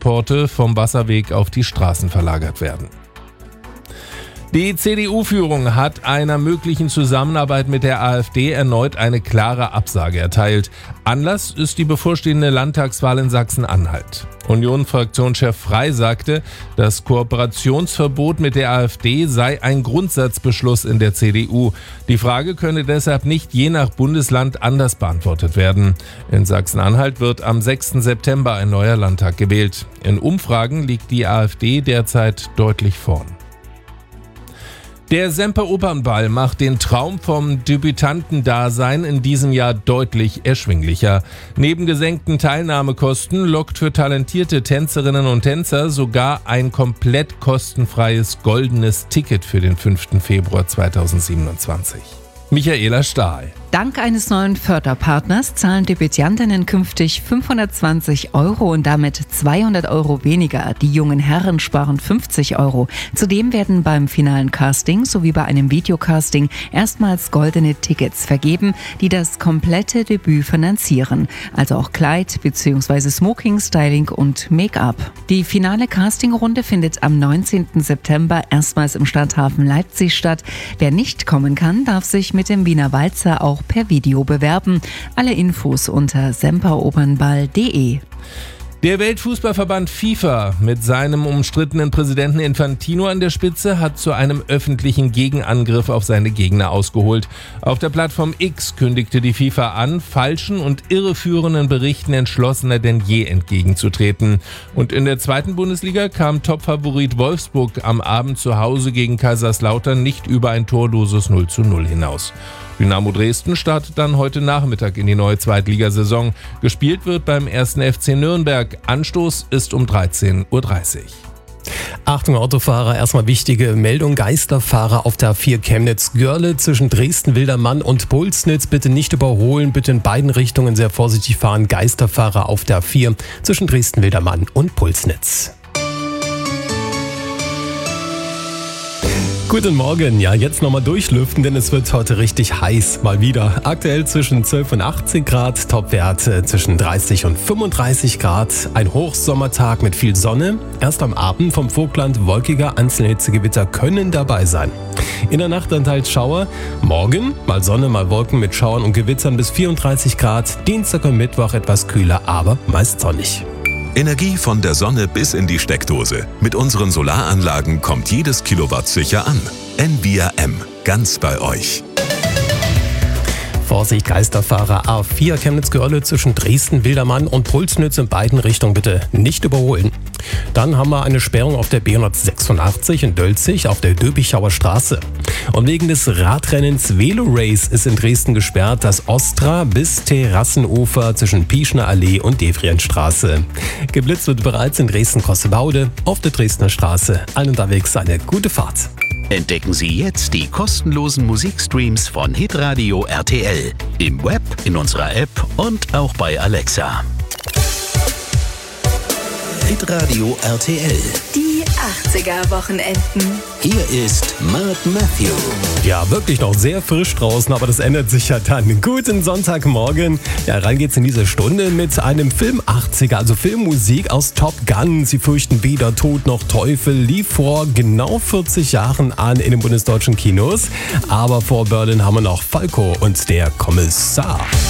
Transporte vom Wasserweg auf die Straßen verlagert werden. Die CDU-Führung hat einer möglichen Zusammenarbeit mit der AfD erneut eine klare Absage erteilt. Anlass ist die bevorstehende Landtagswahl in Sachsen-Anhalt. Union-Fraktionschef Frey sagte, das Kooperationsverbot mit der AfD sei ein Grundsatzbeschluss in der CDU. Die Frage könne deshalb nicht je nach Bundesland anders beantwortet werden. In Sachsen-Anhalt wird am 6. September ein neuer Landtag gewählt. In Umfragen liegt die AfD derzeit deutlich vorn. Der Semper Opernball macht den Traum vom Debütantendasein in diesem Jahr deutlich erschwinglicher. Neben gesenkten Teilnahmekosten lockt für talentierte Tänzerinnen und Tänzer sogar ein komplett kostenfreies goldenes Ticket für den 5. Februar 2027. Michaela Stahl. Dank eines neuen Förderpartners zahlen Debütantinnen künftig 520 € und damit 200 € weniger. Die jungen Herren sparen 50 €. Zudem werden beim finalen Casting sowie bei einem Videocasting erstmals goldene Tickets vergeben, die das komplette Debüt finanzieren. Also auch Kleid bzw. Smoking, Styling und Make-up. Die finale Castingrunde findet am 19. September erstmals im Stadthafen Leipzig statt. Wer nicht kommen kann, darf sich mit dem Wiener Walzer auch per Video bewerben. Alle Infos unter semperopernball.de. Der Weltfußballverband FIFA mit seinem umstrittenen Präsidenten Infantino an der Spitze hat zu einem öffentlichen Gegenangriff auf seine Gegner ausgeholt. Auf der Plattform X kündigte die FIFA an, falschen und irreführenden Berichten entschlossener denn je entgegenzutreten. Und in der 2. Bundesliga kam Topfavorit Wolfsburg am Abend zu Hause gegen Kaiserslautern nicht über ein torloses 0:0 hinaus. Dynamo Dresden startet dann heute Nachmittag in die neue Zweitligasaison. Gespielt wird beim 1. FC Nürnberg. Anstoß ist um 13:30 Uhr. Achtung Autofahrer, erstmal wichtige Meldung. Geisterfahrer auf der A4 Chemnitz-Görle zwischen Dresden-Wildermann und Pulsnitz. Bitte nicht überholen, bitte in beiden Richtungen sehr vorsichtig fahren. Geisterfahrer auf der A4 zwischen Dresden-Wildermann und Pulsnitz. Guten Morgen, ja jetzt nochmal durchlüften, denn es wird heute richtig heiß, mal wieder. Aktuell zwischen 12 und 18 Grad, Topwerte zwischen 30 und 35 Grad. Ein Hochsommertag mit viel Sonne. Erst am Abend vom Vogtland wolkiger, einzelne Hitzegewitter können dabei sein. In der Nacht dann teils Schauer. Morgen mal Sonne, mal Wolken mit Schauern und Gewittern bis 34 Grad. Dienstag und Mittwoch etwas kühler, aber meist sonnig. Energie von der Sonne bis in die Steckdose. Mit unseren Solaranlagen kommt jedes Kilowatt sicher an. Envia M. Ganz bei euch. Vorsicht, Geisterfahrer A4 Chemnitz-Görle zwischen Dresden-Wildermann und Pulsnitz in beiden Richtungen bitte nicht überholen. Dann haben wir eine Sperrung auf der B186 in Dölzig auf der Döbichauer Straße. Und wegen des Radrennens Velo Race ist in Dresden gesperrt das Ostra bis Terrassenufer zwischen Pieschner Allee und Devrienstraße. Geblitzt wird bereits in Dresden-Kossebaude auf der Dresdner Straße. Allen unterwegs eine gute Fahrt. Entdecken Sie jetzt die kostenlosen Musikstreams von Hitradio RTL. Im Web, in unserer App und auch bei Alexa. Hitradio RTL. Die 80er-Wochenenden. Hier ist Mark Matthew. Ja, wirklich noch sehr frisch draußen, aber das ändert sich ja dann. Guten Sonntagmorgen. Ja, rein geht's in diese Stunde mit einem Film 80er, also Filmmusik aus Top Gun. Sie fürchten weder Tod noch Teufel. Lief vor genau 40 Jahren an in den bundesdeutschen Kinos. Aber vor Berlin haben wir noch Falco und der Kommissar.